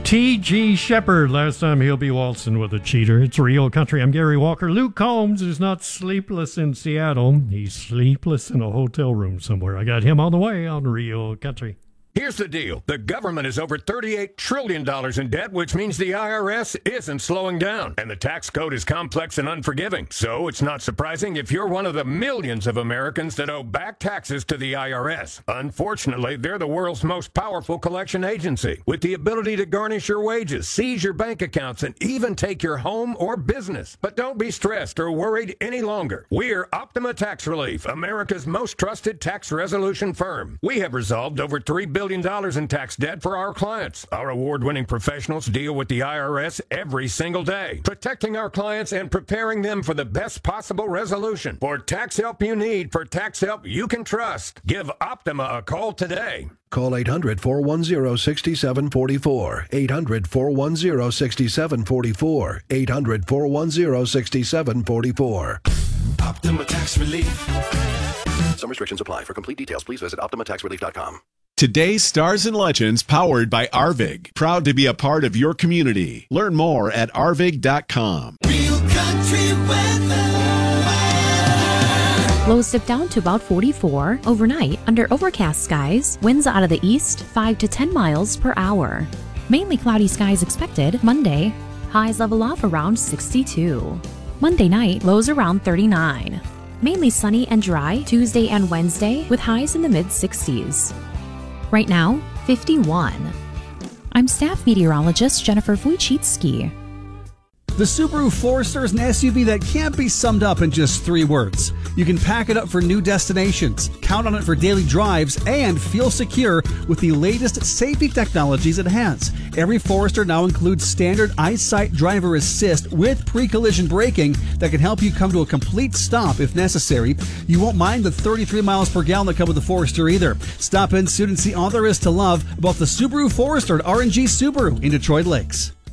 T.G. Shepherd, last time he'll be waltzing with a cheater. It's Real Country. I'm Gary Walker. Luke Combs is not sleepless in Seattle. He's sleepless in a hotel room somewhere. I got him on the way on Real Country. Here's the deal. The government is over $38 trillion in debt, which means the IRS isn't slowing down. And the tax code is complex and unforgiving. So it's not surprising if you're one of the millions of Americans that owe back taxes to the IRS. Unfortunately, they're the world's most powerful collection agency, with the ability to garnish your wages, seize your bank accounts, and even take your home or business. But don't be stressed or worried any longer. We're Optima Tax Relief, America's most trusted tax resolution firm. We have resolved over $3 billion in tax debt for our clients. Our award-winning professionals deal with the IRS every single day, protecting our clients and preparing them for the best possible resolution. For tax help you need, for tax help you can trust, give Optima a call today. Call 800-410-6744. 800-410-6744. 800-410-6744. Optima Tax Relief. Some restrictions apply. For complete details, please visit OptimaTaxRelief.com. Today's Stars and Legends, powered by Arvig. Proud to be a part of your community. Learn more at arvig.com. Real Country weather. Lows dip down to about 44. Overnight, under overcast skies, winds out of the east 5 to 10 miles per hour. Mainly cloudy skies expected Monday. Highs level off around 62. Monday night, lows around 39. Mainly sunny and dry Tuesday and Wednesday with highs in the mid-60s. Right now, 51. I'm staff meteorologist Jennifer Wojcicki. The Subaru Forester is an SUV that can't be summed up in just 3 words. You can pack it up for new destinations, count on it for daily drives, and feel secure with the latest safety technologies it has. Every Forester now includes standard EyeSight driver assist with pre-collision braking that can help you come to a complete stop if necessary. You won't mind the 33 miles per gallon that come with the Forester either. Stop in soon and see all there is to love about the Subaru Forester at R&G Subaru in Detroit Lakes.